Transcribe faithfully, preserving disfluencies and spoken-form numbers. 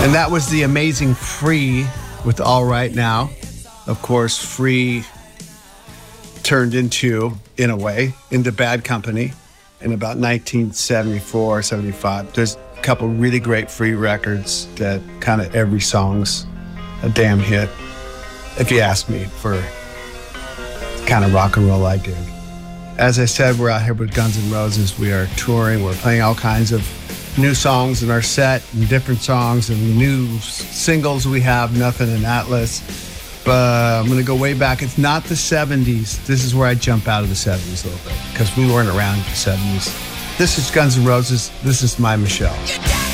And that was the amazing Free with All Right Now. Of course, Free turned into, in a way, into Bad Company in about nineteen seventy-four, seventy-five. There's a couple really great Free records that kind of every song's a damn hit, if you ask me, for the kind of rock and roll I do. As I said, we're out here with Guns N' Roses. We are touring. We're playing all kinds of new songs in our set and different songs and new s- singles we have, Nothing and Atlas. But I'm going to go way back. It's not the seventies. This is where I jump out of the seventies a little bit because we weren't around in the seventies. This is Guns N' Roses. This is My Michelle.